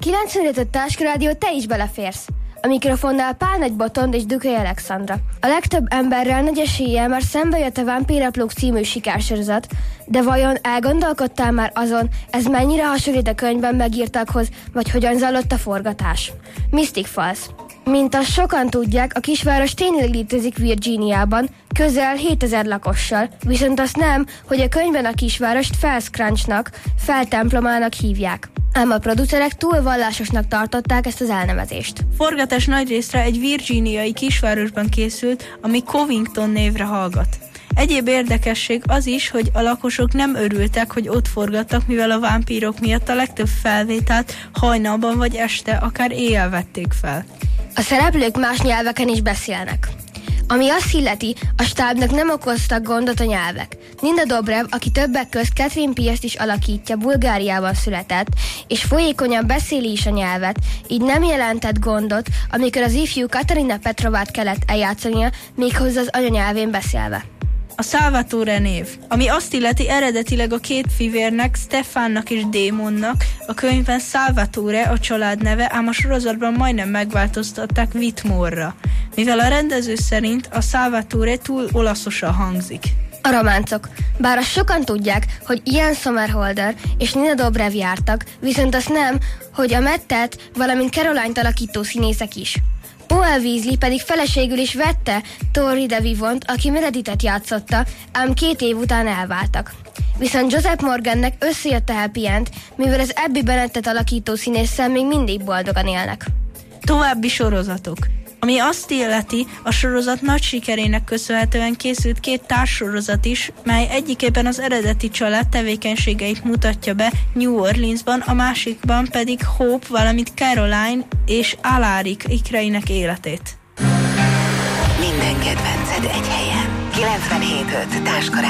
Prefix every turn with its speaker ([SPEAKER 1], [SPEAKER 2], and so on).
[SPEAKER 1] 95 Táskarádió, te is beleférsz. A mikrofonnál Pál Nagy Botond és Dükei Alexandra. A legtöbb emberrel nagy eséllyel már szembe jött a Vámpíraplók című sikersorozat, de vajon elgondolkodtál már azon, ez mennyire hasonlít a könyvben megírtakhoz, vagy hogyan zajlott a forgatás? Mystic Falls. Mint azt sokan tudják, a kisváros tényleg létezik Virginiában, közel 7000 lakossal, viszont azt nem, hogy a könyvben a kisvárost Fells Crunchnak, feltemplomának hívják. Ám a producerek túl vallásosnak tartották ezt az elnevezést.
[SPEAKER 2] Forgatás nagyrészre egy virginiai kisvárosban készült, ami Covington névre hallgat. Egyéb érdekesség az is, hogy a lakosok nem örültek, hogy ott forgattak, mivel a vámpírok miatt a legtöbb felvételt hajnalban vagy este, akár éjjel vették fel.
[SPEAKER 1] A szereplők más nyelveken is beszélnek. Ami azt illeti, a stábnak nem okoztak gondot a nyelvek. Nina Dobrev, aki többek közt Catherine Pierce-t is alakítja, Bulgáriában született, és folyékonyan beszéli is a nyelvet, így nem jelentett gondot, amikor az ifjú Katarina Petrovát kellett eljátszania, méghozzá az anyanyelvén beszélve.
[SPEAKER 2] A Salvatore név, ami azt illeti eredetileg a két fivérnek, Stefánnak és Démonnak, a könyvben Salvatore a családneve, ám a sorozatban majdnem megváltoztatták Whitmore-ra, mivel a rendező szerint a Salvatore túl olaszosan hangzik.
[SPEAKER 1] A románcok. Bár azt sokan tudják, hogy Ian Somerhalder és Nina Dobrev jártak, viszont azt nem, hogy a Mattet, valamint Caroline-t alakító színészek is. Paul Weasley pedig feleségül is vette Tori DeVivont, aki Meredithet játszotta, ám 2 év után elváltak. Viszont Joseph Morgannek összejött a happy end, mivel az Abby Bennettet alakító színésszel még mindig boldogan élnek.
[SPEAKER 2] További sorozatok. Ami azt illeti, a sorozat nagy sikerének köszönhetően készült 2 társsorozat is, mely egyikében az eredeti család tevékenységeit mutatja be New Orleansban, a másikban pedig Hope, valamint Caroline és Alaric ikreinek életét.
[SPEAKER 3] Minden kedvenced egy helyen. 97.5 Táskarádió.